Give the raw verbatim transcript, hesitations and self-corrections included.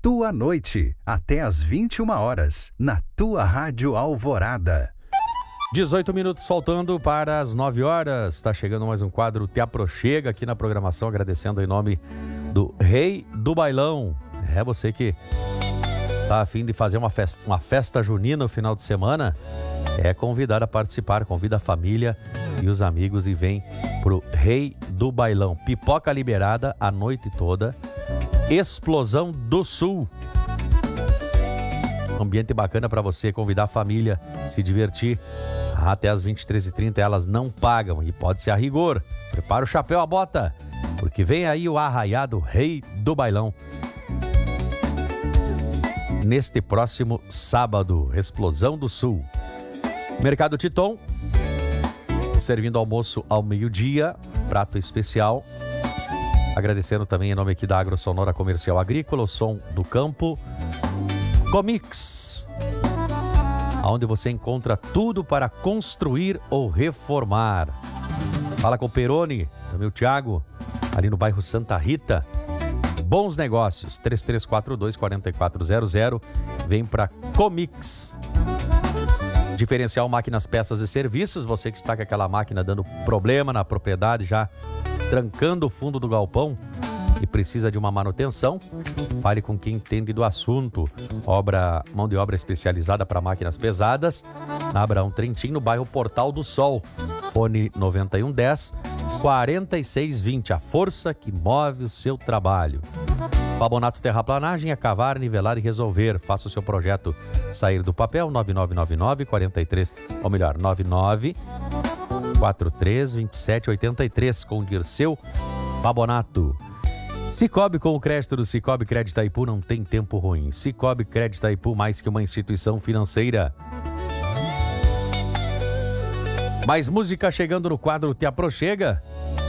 tua noite, até às vinte e uma horas, na tua Rádio Alvorada. dezoito minutos faltando para as nove horas. Está chegando mais um quadro Te Aproxega aqui na programação, agradecendo em nome do Rei do Bailão. É você que tá a fim de fazer uma festa, uma festa junina no final de semana, é convidado a participar, convida a família e os amigos e vem pro Rei do Bailão. Pipoca liberada a noite toda, Explosão do Sul. Ambiente bacana para você convidar a família, se divertir. Até às vinte e três e trinta elas não pagam e pode ser a rigor. Prepara o chapéu, a bota, porque vem aí o arraiado Rei do Bailão. Neste próximo sábado, Explosão do Sul. Mercado Titon, servindo almoço ao meio-dia, prato especial. Agradecendo também em nome aqui da Agrosonora Comercial Agrícola, o som do campo. Comix, onde você encontra tudo para construir ou reformar. Fala com o Peroni, também o Thiago, ali no bairro Santa Rita. Bons negócios, três três quatro dois, quatro quatro zero zero. Vem para Comix. Diferencial Máquinas, Peças e Serviços. Você que está com aquela máquina dando problema na propriedade, já trancando o fundo do galpão e precisa de uma manutenção, fale com quem entende do assunto. Obra, mão de obra especializada para máquinas pesadas, na Abraão Trentin, no bairro Portal do Sol. Fone nove um um zero, quatro seis dois zero, a força que move o seu trabalho. Fabonato Terraplanagem é cavar, nivelar e resolver. Faça o seu projeto sair do papel. Nove nove nove nove, quatro três, ou melhor, nove nove quatro três, dois sete oito três, com Dirceu Fabonato. Cicobi, com o crédito do Cicobi Crédito Itaipu, não tem tempo ruim. Cicobi Crédito Itaipu, mais que uma instituição financeira. Mais música chegando no quadro Te Aproxega.